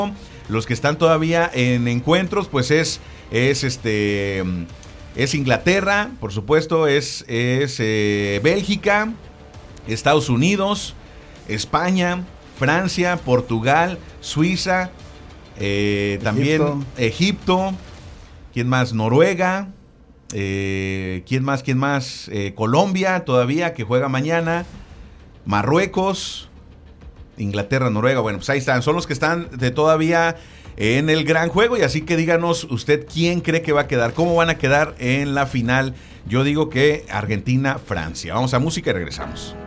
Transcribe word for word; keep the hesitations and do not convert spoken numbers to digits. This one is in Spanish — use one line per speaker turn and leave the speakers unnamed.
Los que están todavía en encuentros, pues es, es este, es Inglaterra, por supuesto, es, es eh, Bélgica, Estados Unidos, España, Francia, Portugal, Suiza, eh, también Egipto. Egipto, ¿quién más? Noruega, eh, ¿quién más? ¿Quién más? Eh, Colombia todavía, que juega mañana, Marruecos, Inglaterra, Noruega, bueno, pues ahí están, son los que están de todavía en el gran juego, y así que díganos usted quién cree que va a quedar, cómo van a quedar en la final. Yo digo que Argentina, Francia. Vamos a música y regresamos.